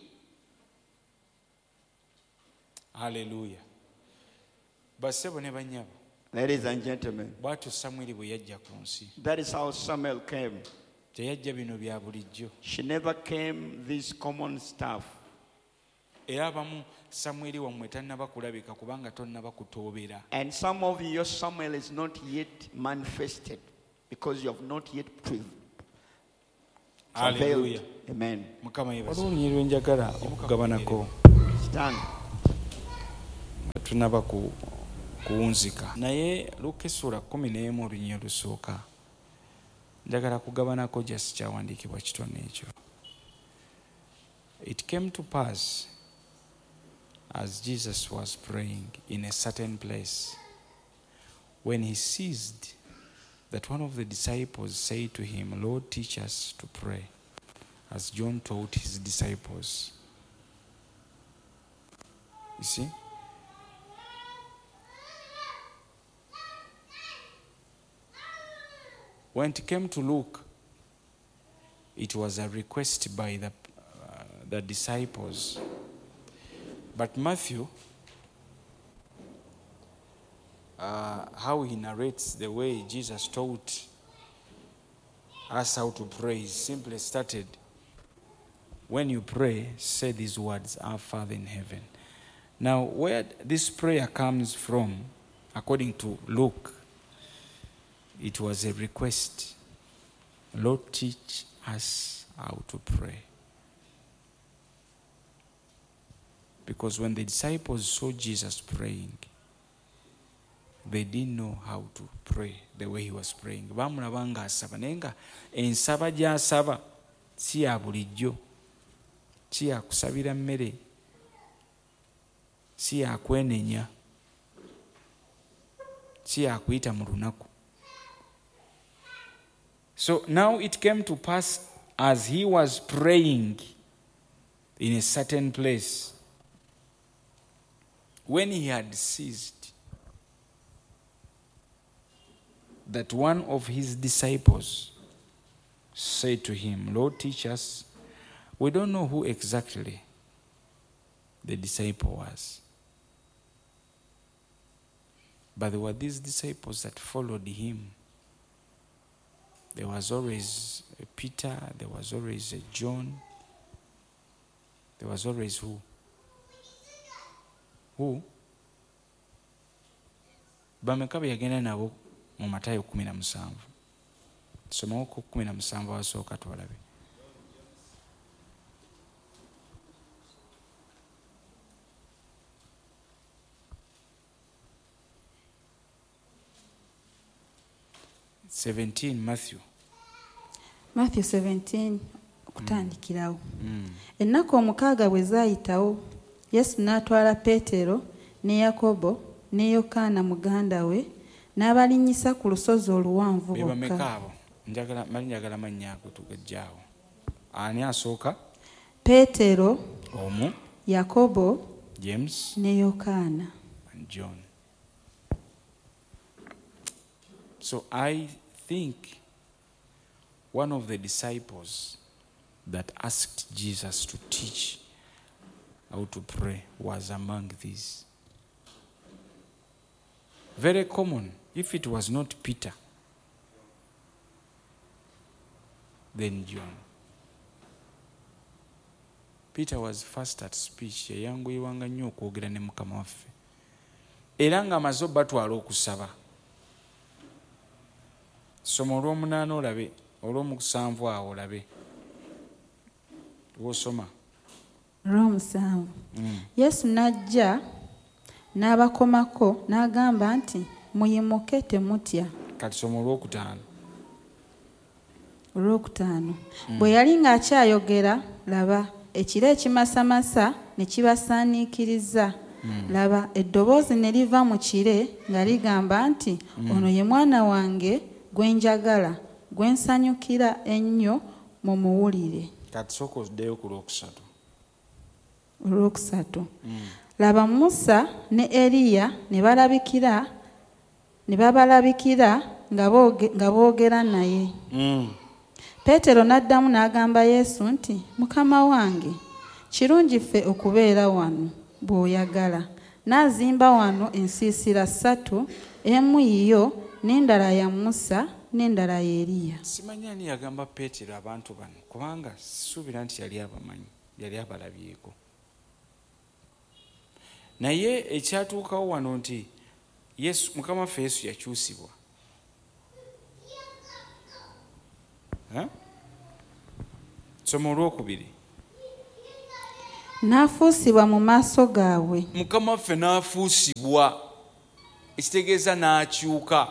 Hallelujah. Basebo ne banyabo. Ladies and gentlemen, Bw'atyo Samwiri bwe yajja ku nsi. that is how Samuel came. Teyajja bino bya bulijjo. She never came this common stuff. Era abamu Samwiri wammwe tannaba kulabika kubanga tonnaba kutoobera. And some of your Samuel is not yet manifested because you have not yet prevailed. Hallelujah. Amen. Mukama yebaza. Olunyi lwenjagala okugabanako. Stand. Tunaba ku kuwunzika. Naye Luka essula kkumi n'emu olunyiriri olusooka. Njagala kugabanako just kyawandiikibwa kitone ekyo. It came to pass as Jesus was praying in a certain place, when he ceased, that one of the disciples said to him, Lord, teach us to pray, as John taught his disciples. You see? When it came to Luke, it was a request by the, uh, the disciples. But Matthew, uh, how he narrates the way Jesus taught us how to pray, he simply started, when you pray, say these words, Our Father in heaven. Now, where this prayer comes from, according to Luke, it was a request. Lord, teach us how to pray. Because when the disciples saw Jesus praying, they didn't know how to pray the way he was praying. Bamulaba nga asaba naye nga ensaba gy'asaba si ya bulijjo, si ya kusabira mmere, si ya kwenenya, si ya kuyita mu lunaku. So now it came to pass as he was praying in a certain place, when he had ceased, that one of his disciples said to him, Lord, teach us. We don't know who exactly the disciple was, but there were these disciples that followed him. There was always a Peter, there was always a John, there was always who? Who? Bameka be yagenda nabo mu Matayo kumi na musanvu. Somawo ku kumi na musanvu wasooka twalabe. seventeen Matthew. Matthew seventeen okutandikirawo. Mm. Ennaku omukaaga bwe zaayitawo, Yesu n'atwala Peetero ne Yakobo ne Yokaana muganda we n'abalinnyisa ku lusozi oluwanvu bokka. Bameka abo? Njagala mali njagala mannya ago tugajjaawo. Ani asooka? Peetero, omu, Yakobo, James ne Yokaana, and John. So I think one of the disciples that asked Jesus to teach how to pray was among these. Very common. If it was not Peter, then John. Peter was fast at speech. Yayanguyirwanga nnyo okwogera ne Mukama waffe. Era ng'amaze batwala okusaba. Soma olw'omunaana olabe, olw'omusanvu awo olabe. Wosoma. Olw'omusanvu. Mm. Yesu n'ajja n'abakomako n'agamba nti muyimuke temutya. Kati soma olw'okutaano. Olw'okutaano. Mm. Bwe yali ng'akyayogera, laba ekire ekimasamasa ne kibasaaniikiriza. Mm. Laba eddoboozi ne liva mu kire nga ligamba nti mm. ono ye mwana wange gwe njagala, gwe nsanyukira ennyo mumuwulire. Kati sooka oddeyo ku lwokusatu. Olwokusatu. Mm. Laba Musa ne Eriya ne balabikira ne babalabikira nga boogera naye. Mm. Peetero n'addamu n'agamba Yesu nti, Mukama wange, kirungi ffe okubeera wano bw'oyagala. N'azimba wano ensiisira ssatu, emu yiyo n'endala ya Musa n'endala ya Eriya. Simanyi ani yagamba Peetero abantu bano kubanga sisuubira nti yali abamanyi, yali abalabyeko. Naye ekyatuukawo wano nti Yesu, Mukama waffe Yesu yakyusibwa. Soma olwokubiri. N'afuusibwa mu maaso gaabwe. Mukama waffe n'afuusibwa, ekitegeeza n'akyuka,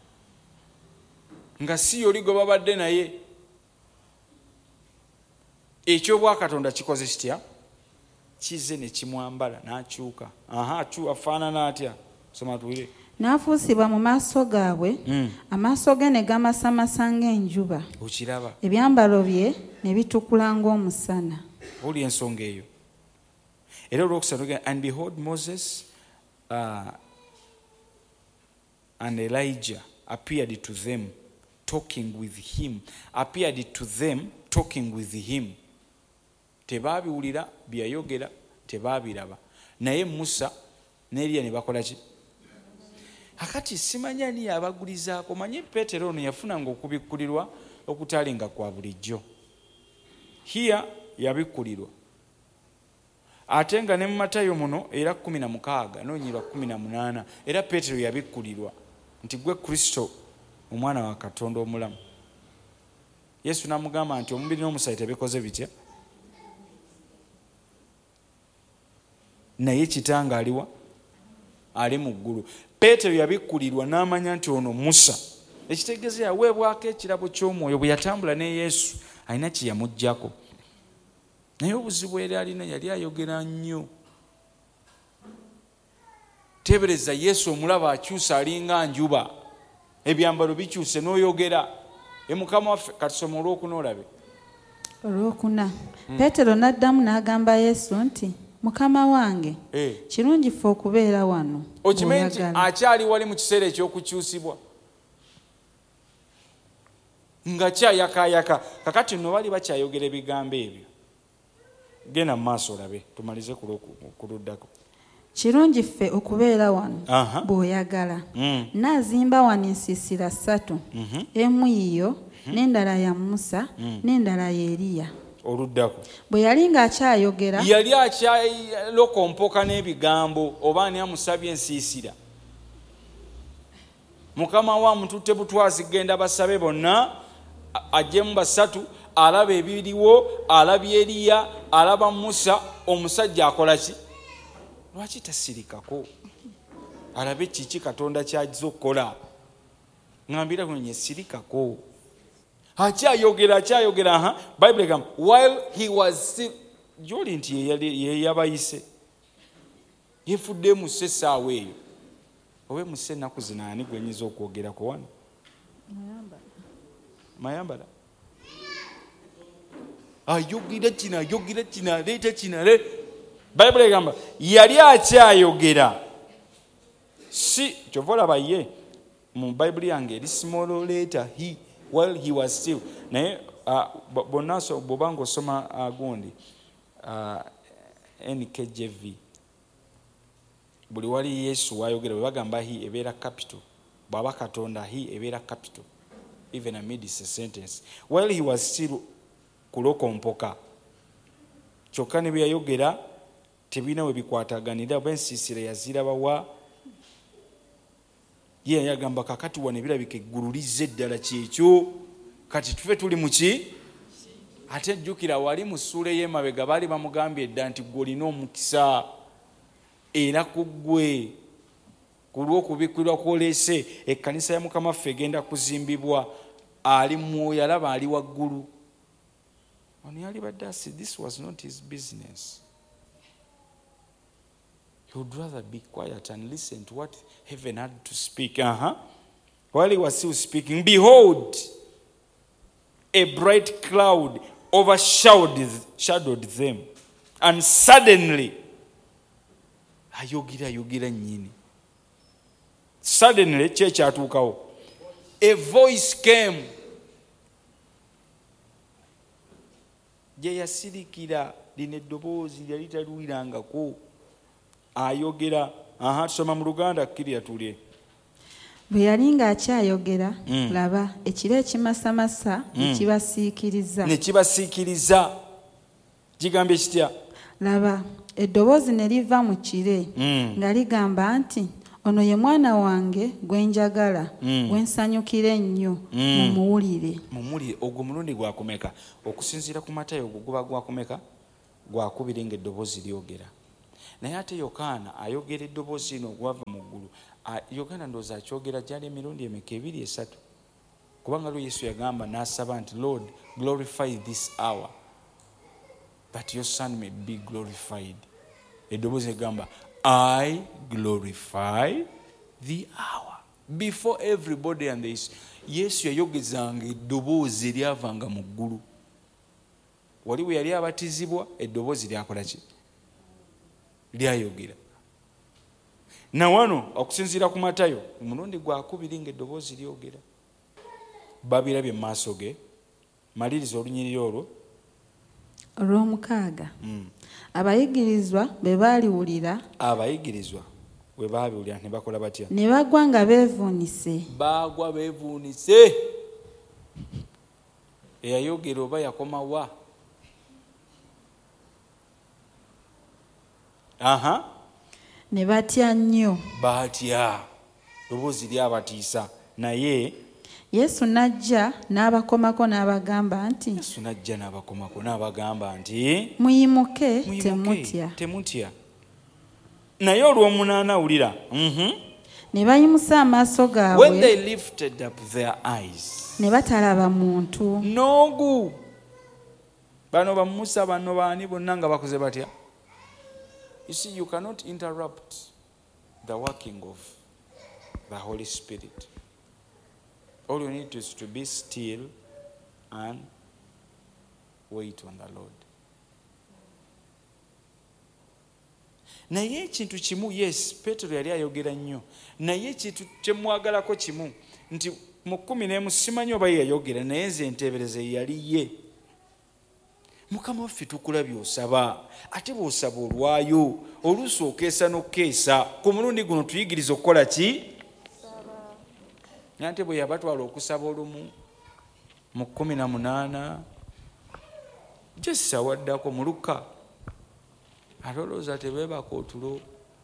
nga si yoli gwe babadde naye. Ekyobwakatonda kikoze kitya? Kize ne kimwambala n'akyuka. Aha, akyuka afaanana atya? Soma tuwire. N'afuusibwa mu maaso gaabwe, amaaso ge ne gamasamasa ng'enjuba. Okiraba? Ebyambalo bye ne bitukula ng'omusana. Oli ensonga eyo. Era olwokusatu, and behold, Moses uh, and Elijah appeared to them talking with him. Appeared to them talking with him. Tebabiwulira byayogera, tebabiraba. Naye Musa ne Eriya ne bakola ki? Akati simanyi ani yabagulizaako. Manyi Peetero ono yafunanga okubikkulirwa okutalinga kwa bulijjo. Hiya yabikkulirwa. Ate nga ne mu Matayo muno era kumi na mukaaga noonyirwa kumi na munaana era Peetero yabikkulirwa nti gwe Kristo omwana wa Katonda omulamu. Yesu n'amugamba nti omubiri n'omusaayi tebikoze bitya? Naye kitanga aliwa? Ali mu ggulu. Peetero yabikkulirwa n'amanya nti ono Musa. Ekitegeeza yaweebwako ekirabo ky'omwoyo bwe yatambula ne Yesu, alina kye yamuggyako. Naye obuzibu era alina yali ayogera nnyo. Tebereza Yesu omulaba akyusa alinga njuba. Ebyambalo bikyuse n'oyogera. E Mukama waffe katusoma olwokuna olabe. Olwokuna. Peetero n'addamu n'agamba Yesu nti, Mukama wange, kirungi ffe okubeera wano. Okimanyi nti akyali wali mu kiseera ekyokukyusibwa. Nga kyayakayaka. Kakati nno bali bakyayogera ebigambo ebyo. Genda mu maaso olabe tumalize kuluddako. Kirungi ffe okubeera wano bw'oyagala. N'azimba wano ensiisira ssatu, emu yiyo n'endala ya Musa n'endala ya Eriya. Oluddako. Bwe yali ng'akyayogera, yali akyalokompoka n'ebigambo oba ani amusabye ensiisira. Mukama wa mututte butwazi genda basabe bonna ajjemu basatu, alaba ebiriwo, alaba Eriya, alaba Musa. Omusajja akola ki? Lwaki tasirikako? Alabe kiki Katonda ky'ajja okukola. Ngambira kunye sirikako. Akyayogera akyayogera aha Bible egamba while he was still joli nti ye yabayise yefudde mu sesaawe eyo. Owe mu ssenaku zinaani gwenyiza okwogerako wano? Mayambala. Mayambala. Ayogera kino ayogera kino aleeta kino ale. Bible egamba yali akyayogera. Si kyova olaba ye mu Bible yange eri small letter he while he was still. Naye bonna bw'obanga osoma gundi N K J V buli wali Yesu wayogera bwe bagamba he ebeera capital, bw'aba Katonda he ebeera capital, even amidst a sentence. While he was still kulokompoka, kyokka ne bye yayogera tebirina we bikwataganira. B'ensiisira yazirabawa. Ye yagamba kakati wano ebirabika eggulu lizze eddala kyekyo, kati tufe tuli mu ki? Ate jjukira wali mu ssuula ey'emabega baali bamugambye edda nti ggwe olina omukisa era ku ggwe ku lw'okubikkirwa kw'oleese ekkanisa ya Mukama waffe egenda kuzimbibwa. Ali mwoyo alaba ali waggulu. Ono yali badde asi, this was not his business. He would rather be quiet and listen to what heaven had to speak. Uh-huh. While he was still speaking, behold, a bright cloud overshadowed shadowed them. And suddenly, ayogera ayogera nyini. Suddenly, ky'ekyatuukawo, a voice came. Gye yasirikira lino eddoboozi lyali taliwulirangako ayogera. Aha, tusoma mu Luganda kkirya tulye. bwe yali ng'akyayogera Mm. laba ekiro ekimasamasa ne kibasiikiriza ne kibasiikiriza. Kigambye kitya? laba eddoboozi ne liva mu kire Mm. nga ligamba nti ono ye mwana wange gwe njagala Mm. gwe nsanyukira ennyo Mm. mumuwulire. Mumuli ogwo mulundi gwakumeka? Okusinziira ku Matayo ogwo guba gwakumeka? Gwakubiri ng'eddoboozi lyogera. Naye ate Yokaana ayogera eddoboozi lino ogwava mu ggulu. A- Yokaana ndowooza akyogera gyali emirundi emeka? Ebiri, esatu. Kubanga lwo Yesu yagamba n'asaba nti Lord, glorify this hour that your son may be glorified. Eddoboozi egamba I glorify the hour. Before everybody and this, Yesu yayogezanga eddoboozi eryavanga mu ggulu. Wali bwe yali abatizibwa eddoboozi lyakola ki? Lyayogera. Na wano okusinziira ku Matayo omulundi gwakubiri ng'eddoboozi lyogera. Babirabye mu maaso ge. Maliriza olunyiriri olwo. olw'omukaaga Mm. abayigirizwa bwe baaliwulira Abayigirizwa bwe baabiwulira ne bakola batya? ne bagwa nga beevuunise Baagwa beevuunise. Eyayogera oba yakoma wa? Aha. ne batya nnyo. Batya. Ddoboozi lyabatiisa. Naye Yesu n'ajja n'abakomako n'abagamba nti Yesu n'ajja n'abakomako n'abagamba nti muyimuke muyimuke, temutya. temutya. Naye olw'omunaana wulira. Mhm. ne bayimusa amaaso When they gaabwe lifted up their eyes. ne batalaba muntu. Noogu. Bano ba Musa bano baani bonna nga bakoze batya? You see, you cannot interrupt the working of the Holy Spirit. All you need is to be still and wait on the Lord. Naye ekintu kimu, yes, Petero yali ayogera nnyo. Naye ekintu kyemwagalako kimu nti mu kkumi n'emu simanyi oba ye yayogera naye nze enteebereze yali ye. Mukama waffe tukulabye osaba, ate bw'osaba olwayo, oluusi okeesa n'okeesa. Ku mulundi guno tuyigiriza okukola ki? Nante bwe yabatwala okusaba olumu mu kkumi na munaana gyessa waddako mu Luka atolooza tebeebaka otulo.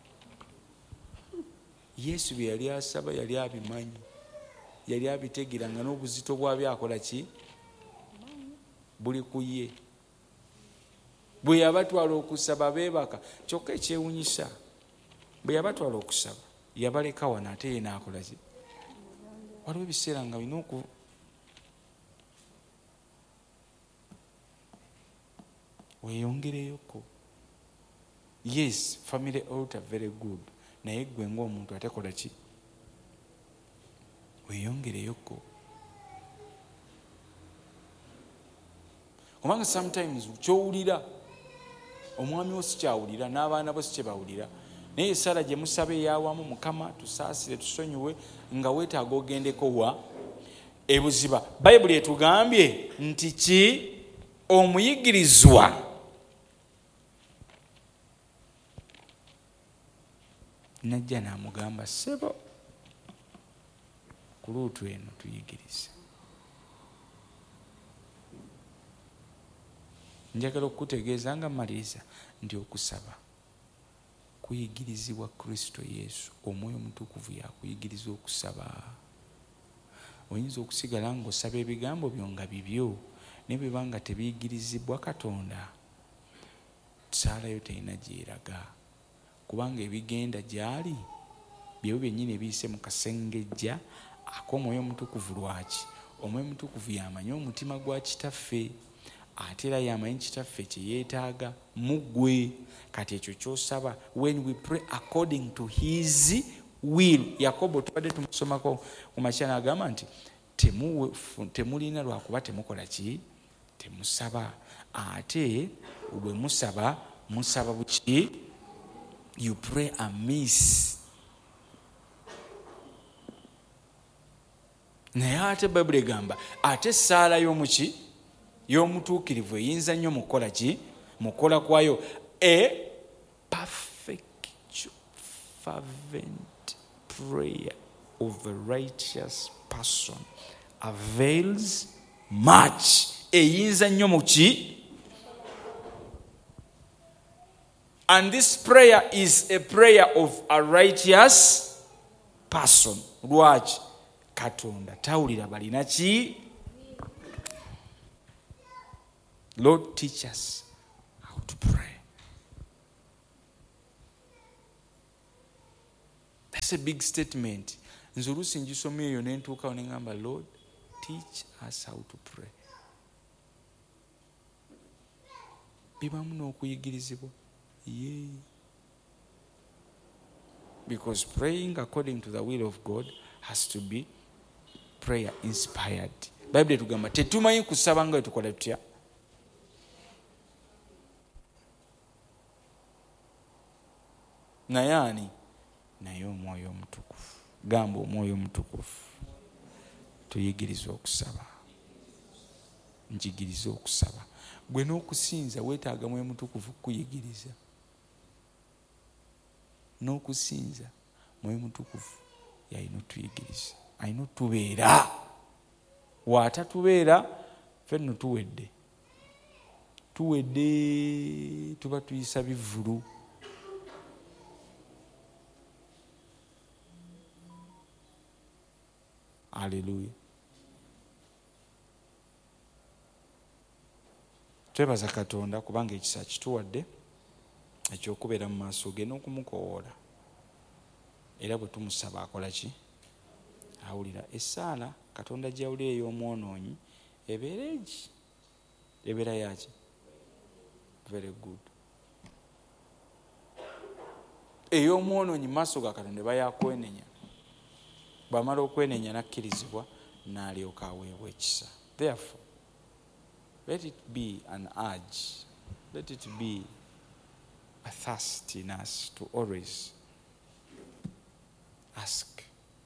Yesu bye yali asaba yali abimanyi, yali abitegera nga n'obuzito bwabyo akola ki? Buli ku ye. Bwe yabatwala okusaba beebaka. Kyokka ekyewunyisa, bwe yabatwala okusaba yabaleka wano ate ye n'akola ki? Waliwo ebiseera nga olina oku weeyongereyoko. Yes, family altar very good. Naye gwe ng'omuntu ate kola ki? Weeyongereyoko. Kubanga sometimes kyowulira omwami wo sikyawulira n'abaana bo sikyebawulira. Naye esaala gye musaba eyawamu, Mukama tusaasire tusonyiwe, nga weetaaga ogendeko wa ebuziba. Bayibuli etugambye nti ki? Omuyigirizwa najja n'amugamba ssebo ku luutu eno tuyigirize. Njagala okukutegeeza nga mmaliriza nti okusaba kuyigirizibwa Kristo Yesu. Omwoyo Omutukuvu yakuyigiriza okusaba. Oyinza okusigala ng'osaba ebigambo byo nga bibyo naye bwe banga tebiyigirizibwa Katonda, saalayo terina gyeraga. Kubanga ebigenda gyali byebyo byennyini ebiyise mu kasengejja ak'Omwoyo Omutukuvu. Lwaki? Omwoyo Omutukuvu yamanyi omutima gwa kitaffe, ate era yamanyi kitaffe kye yeetaaga mu ggwe. Kati ekyo ky'osaba, when we pray according to his will. Yakobo tubadde tumusomako ku makya n'agamba nti temulina lwakuba temukola ki? Temusaba. Ate bwe musaba, musaba buki? You pray amiss. Naye ate Bayibuli egamba ate essaala y'omuki? Y'omutuukirivu eyinza nnyo mu kukola ki? mukola kwayo. A perfect fervent prayer of a righteous person avails much. Eyinza nnyo mu ki? And this prayer is a prayer of a righteous person. Lwaki? Katonda tawulira balina ki? Lord, teach us how to pray. That's a big statement. Nze oluusi ngisomye eyo ne ntuukawo ne ngamba, Lord, teach us how to pray. Bibamu n'okuyigirizibwa. Yeah. Because praying according to the will of God has to be prayer inspired. Bible tugamba tetumanyi kusaba nga tukola tutya. Naye ani? Naye Omwoyo Omutukuvu. Gamba Omwoyo Omutukuvu tuyigirize okusaba. Njigirize okusaba. Gwe n'okusinza weetaaga Mwoyo Mutukuvu kuyigiriza. N'okusinza Mwoyo Mutukuvu yalina otuyigiriza, alina otubeera. Waatatubeera ffenno tuwedde tuwedde tuba tuyisa bivvulu. Haleluya. Twebaza Katonda kubanga ekisa kituwadde ekyokubeera mu maaso ge n'okumukowoola. Era bwe tumusaba akola ki? Awulira. Essaala Katonda gy'awulira ey'omwonoonyi ebeera egi? Ebeera yaki? Very good. Ey'omwonoonyi mu maaso ga Katonda eba yakwenenya. Bw'amala okwenenya n'akkirizibwa n'alyoka aweebwa ekisa. Therefore, let it be an urge, let it be a thirst in us to always ask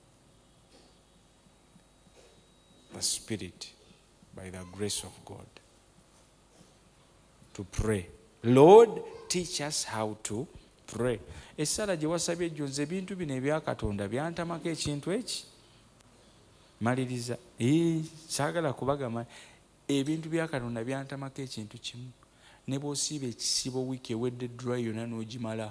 the Spirit by the grace of God to pray. Lord, teach us how to pray. Essala gye wasabye ejjo nze ebintu bino ebya Katonda byantamako ekintu eki. Maliriza. Ee, saagala kubagamba ebintu bya Katonda byantamako ekintu kimu. Ne bw'osiiba ekisibo wiiki ewedde dry yonna n'ogimala.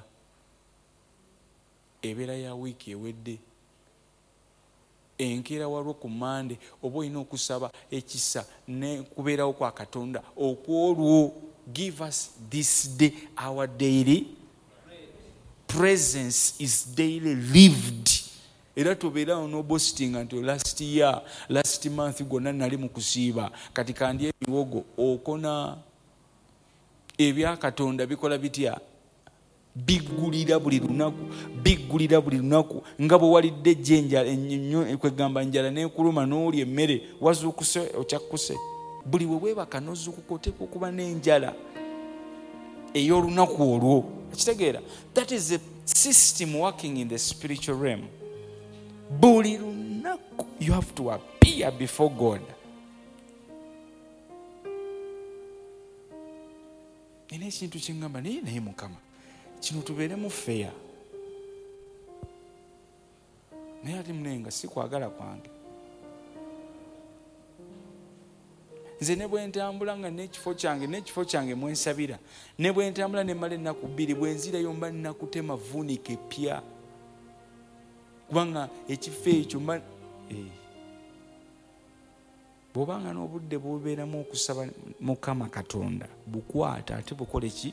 Ebeera ya wiiki ewedde. Enkeera walwo ku Mande oba olina okusaba ekisa ne kubeerawo kwa Katonda okwolwo. Give us this day our daily presence is daily lived. Era tobeerawo no boasting nti last year last month gonna nali mu kusiiba kati kandi ebiwogo okona. Ebya Katonda bikola bitya? Biggulira buli lunaku, biggulira buli lunaku. Nga bwe walidde ejjenja ennyo kwegamba njala n'ekuluma n'olya emmere wazuukuse okyakkuse. Buli we weebaka n'ozuukuka oteekwa okuba n'enjala ey'olunaku olwo. Ekitegeera? That is a system working in the spiritual realm. Buli lunaku you have to appear before God. Ine ekintu kingamba naye naye Mukama kino tubeeremu feya. Naye ate munenga si kwagala kwange. Nze ne bwe ntambula nga n'ekifo kyange n'ekifo kyange mwensabira, ne bwe ntambula ne mmala ennaku bbiri bwe nzirayo mba nnakutema vuunika epya. Kubanga ekifo ekyo mba bw'obanga n'obudde bw'obeeramu okusaba Mukama Katonda bukwata ate bukole ki?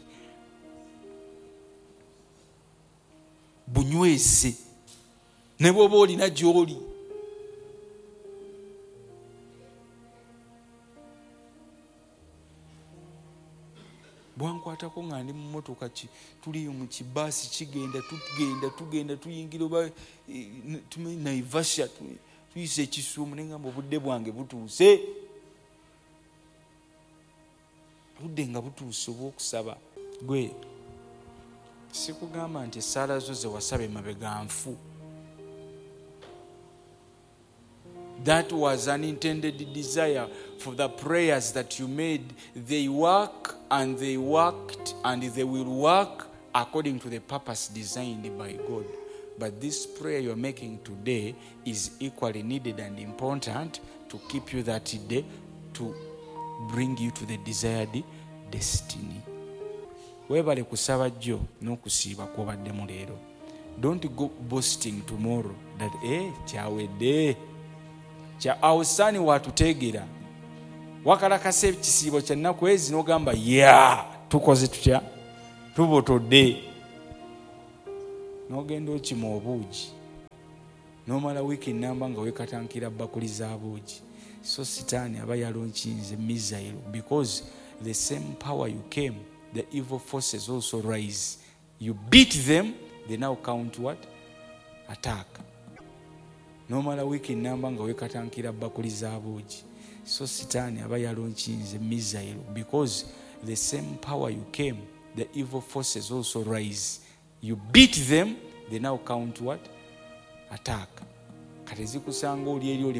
Bunywese. Ne bw'oba olina gy'oli. Bwankwatako nga ndi mu mmotoka tuli mu kibaasi kigenda tugenda tugenda tuyingira oba tumanyi Naivasha tuyise Kisumu ne ngamba obudde bwange butuuse. Budde nga butuuse obw'okusaba. Gwe sikugamba nti essaala zo ze wasaba emabega nfu. That was an intended desire for the prayers that you made. They work and they worked and they will work according to the purpose designed by God. But this prayer you're making today is equally needed and important to keep you that day, to bring you to the desired destiny. Webale kusaba jjo n'okusiiba kw'obaddemu leero. Don't go boasting tomorrow that eh kyawedde kya awusani watuteegera wakalakasa ekisiibo kya nnaku ezi n'ogamba ya tukoze tutya tubotodde n'ogenda okima obuugi n'omala wiiki nnamba nga weekatankira bakuli za buugi. So sitaani aba yalonkinze missile, because the same power you came, the evil forces also rise. You beat them, they now count what? Attack. Nomala wiki namba nga wekatankira bakuli za buugi. So sitaani aba yalonkinze missile, because the same power you came, the evil forces also rise. You beat them, they now count what? Attack. Kati zikusanga oli eri oli